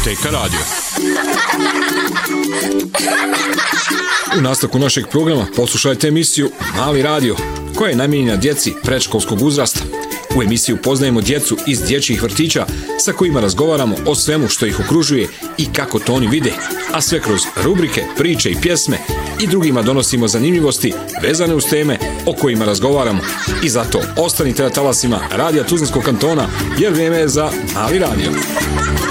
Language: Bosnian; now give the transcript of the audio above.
Biblioteka radio. U nastavku našeg programa poslušajte emisiju Mali radio, koja je namijenjena djeci predškolskog uzrasta. U emisiji upoznajemo djecu iz dječjih vrtića sa kojima razgovaramo o svemu što ih okružuje i kako to oni vide, a sve kroz rubrike, priče i pjesme i drugima donosimo zanimljivosti vezane uz teme o kojima razgovaramo. I zato ostanite na talasima Radija Tuzlanskog kantona, jer vrijeme je za Mali radio.